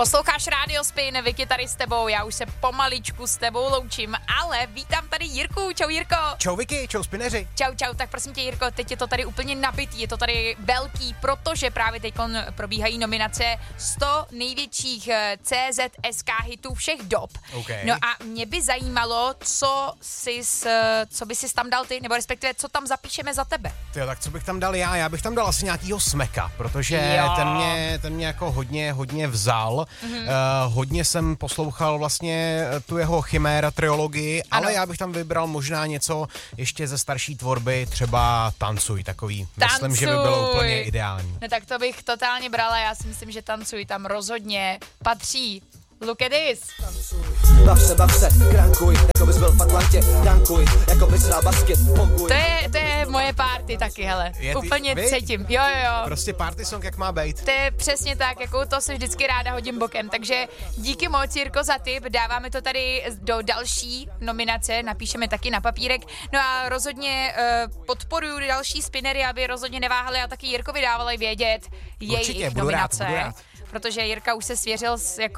Posloucháš Radio Spin, Vicky tady s tebou, já už se pomaličku s tebou loučím, ale vítám tady Jirku. Čau Jirko. Čau Vicky, čau Spineři. Čau, tak prosím tě Jirko, teď je to tady úplně nabitý, je to tady velký, protože právě teď probíhají nominace 100 největších CZSK hitů všech dob. Okay. No a mě by zajímalo, co by si tam dal ty, nebo respektive co tam zapíšeme za tebe. Tyjo, tak co bych tam dal já? Já bych tam dal asi nějakýho Smeka, protože ten mě jako hodně vzal. Hodně jsem poslouchal vlastně tu jeho Chiméra trilogii, ale já bych tam vybral možná něco ještě ze starší tvorby, třeba Tancuj, takový. Myslím, že by bylo úplně ideální. No tak to bych totálně brala, já si myslím, že Tancuj tam rozhodně patří. Look at this. Bav se, krankuj, jako bys byl v Atlantě, dankuj, jako bys hrál basket, poguj. To je moje party taky, hele. Úplně cítím. Jo. Prostě party song, jak má být. To je přesně tak, jako to se vždycky ráda hodím bokem, takže díky moc, Jirko, za tip, dáváme to tady do další nominace, napíšeme taky na papírek, no a rozhodně podporuju další spinnery, aby rozhodně neváhali a taky Jirkovi dávali vědět jejich nominace. Budu rád. Protože Jirka už se svěřil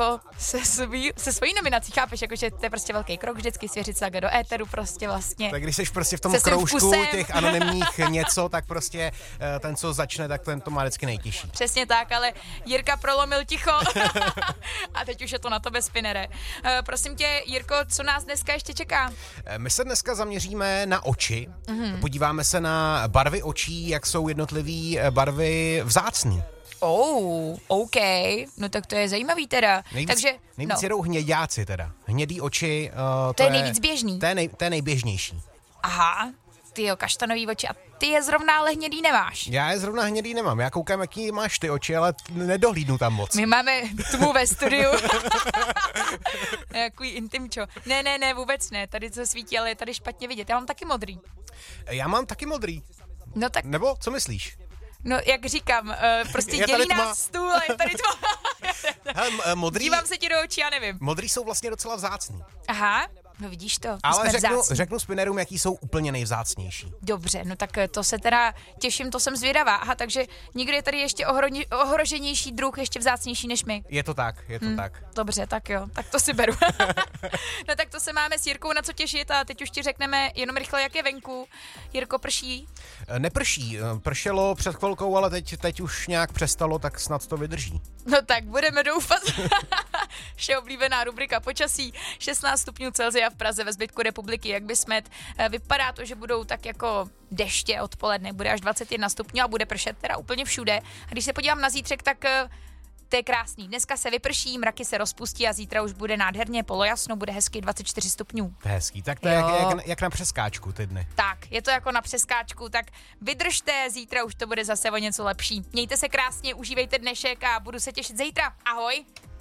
se svojí nominací, chápeš, jakože to je prostě velký krok, vždycky svěřit se do éteru prostě vlastně. Tak když jsi prostě v tom kroužku těch anonymních něco, tak prostě ten, co začne, tak ten to má vždycky nejtěžší. Přesně tak, ale Jirka prolomil ticho a teď už je to na tebe, Spinnere. Prosím tě, Jirko, co nás dneska ještě čeká? My se dneska zaměříme na oči, podíváme se na barvy očí, jak jsou jednotlivý barvy vzácný. OK, no tak to je zajímavý teda. Nejvíc jedou hněďáci teda. Hnědý oči. To je nejvíc běžný. To je nejběžnější. Aha, tyjo, kaštanový oči a ty je zrovna ale hnědý nemáš. Já je zrovna hnědý nemám. Já koukám, jaký máš ty oči, ale nedohlídnu tam moc. My máme tmu ve studiu. Jaký intimčo. Ne, vůbec ne. Tady to svítí, ale je tady špatně vidět. Já mám taky modrý. Já mám taky modrý. No tak. Nebo co myslíš? No, jak říkám, prostě dělí nás stůl a je tady to. Dívám se ti do očí, já nevím. Modrý jsou vlastně docela vzácný. Aha, no vidíš to. Ale řeknu spinnerům, jaký jsou úplně nejvzácnější. Dobře, no tak to se teda těším, to jsem zvědavá. Aha, takže někdo je tady ještě ohroženější druh, ještě vzácnější než my. Je to tak. Dobře, tak jo, tak to si beru. No tak to se máme s Jirkou na co těšit a teď už ti řekneme jenom rychle, jak je venku. Jirko, prší? Neprší, pršelo před chvilkou, ale teď už nějak přestalo, tak snad to vydrží. No tak budeme doufat. Vše oblíbená rubrika počasí, 16 stupňů Celsia v Praze, ve zbytku republiky, jak by smet. Vypadá to, že budou tak jako deště odpoledne, bude až 21 stupňů a bude pršet teda úplně všude. A když se podívám na zítřek, tak to je krásný. Dneska se vyprší, mraky se rozpustí a zítra už bude nádherně polojasno, bude hezky 24 stupňů. To je hezký, tak to je jak na přeskáčku ty dny. Tak, je to jako na přeskáčku, tak vydržte, zítra už to bude zase o něco lepší. Mějte se krásně, užívejte dnešek a budu se těšit zítra. Ahoj!